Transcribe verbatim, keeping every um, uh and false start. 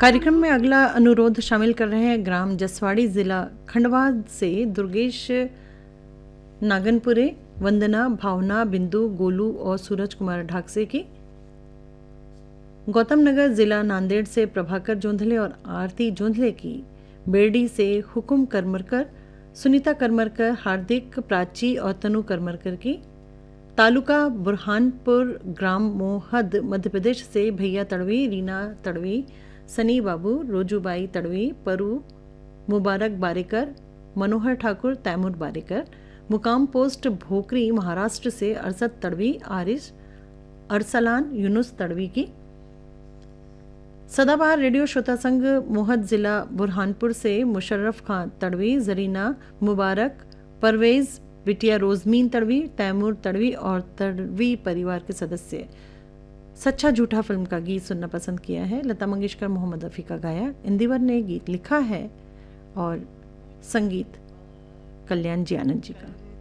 कार्यक्रम में अगला अनुरोध शामिल कर रहे हैं ग्राम जसवाड़ी जिला खंडवा से दुर्गेश नागनपुरे, वंदना, भावना, बिंदु, गोलू और सूरज कुमार ढाकसे की। गौतम नगर जिला नांदेड़ से प्रभाकर जोंधले और आरती जोंधले की। बेरडी से हुकुम करमरकर, सुनीता करमरकर, हार्दिक, प्राची और तनु करमरकर की। तालुका बुरहानपुर, ग्राम मोहद, मध्य प्रदेश से भैया तड़वी, रीना तड़वी, सनी बाबू, रोजूबाई तड़वी, परू, मुबारक बारेकर, मनोहर ठाकुर, तैमूर बारेकर। मुकाम पोस्ट भोकरी महाराष्ट्र से अरसद तड़वी, आरिश, अरसलान, यूनुस तड़वी की। सदाबहार रेडियो श्रोता संघ मोहद जिला बुरहानपुर से मुशर्रफ खान तड़वी, जरीना, मुबारक, परवेज, बिटिया रोजमीन तड़वी, तैमूर तड़वी और तड़वी परिवार के सदस्य सच्चा झूठा फिल्म का गीत सुनना पसंद किया है। लता मंगेशकर, मोहम्मद रफ़ी का गाया। इंदिवर ने गीत लिखा है और संगीत कल्याण जी आनंद जी का।